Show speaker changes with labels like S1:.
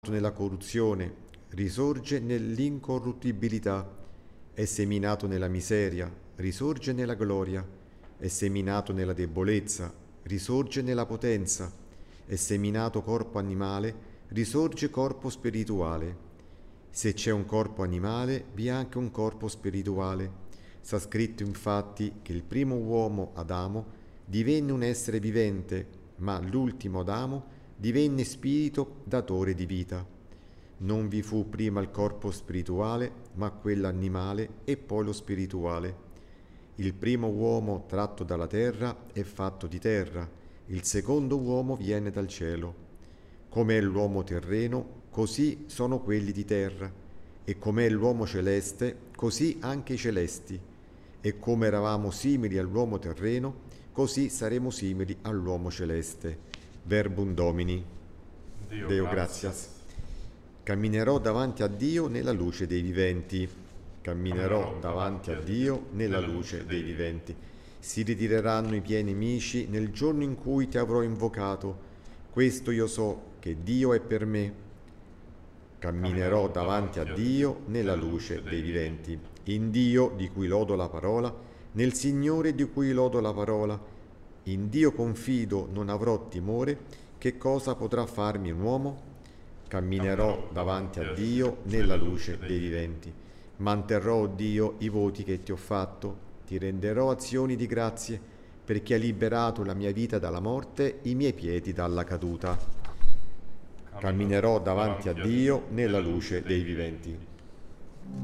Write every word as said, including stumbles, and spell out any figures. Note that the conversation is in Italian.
S1: nella corruzione, risorge nell'incorruttibilità, è seminato nella miseria, risorge nella gloria, è seminato nella debolezza, risorge nella potenza, è seminato corpo animale, risorge corpo spirituale. Se c'è un corpo animale, vi è anche un corpo spirituale. Sta scritto infatti che il primo uomo, Adamo, divenne un essere vivente, ma l'ultimo Adamo divenne spirito datore di vita. Non vi fu prima il corpo spirituale, ma quello animale e poi lo spirituale. Il primo uomo tratto dalla terra è fatto di terra, il secondo uomo viene dal cielo. Com'è l'uomo terreno, così sono quelli di terra, e com'è l'uomo celeste, così anche i celesti. E come eravamo simili all'uomo terreno, così saremo simili all'uomo celeste. Verbum Domini.
S2: Deo,
S1: Deo
S2: gratias.
S1: gratias. Camminerò davanti a Dio nella luce dei viventi. Camminerò davanti a Dio nella luce dei viventi. Si ritireranno i miei nemici nel giorno in cui ti avrò invocato. Questo io so, che Dio è per me. Camminerò davanti a Dio nella luce dei viventi. In Dio, di cui lodo la parola, nel Signore, di cui lodo la parola. In Dio confido, non avrò timore. Che cosa potrà farmi un uomo? Camminerò davanti a Dio nella luce dei viventi. Manterrò, Dio, i voti che ti ho fatto. Ti renderò azioni di grazie, perché hai liberato la mia vita dalla morte, i miei piedi dalla caduta. Camminerò davanti a Dio nella luce dei viventi.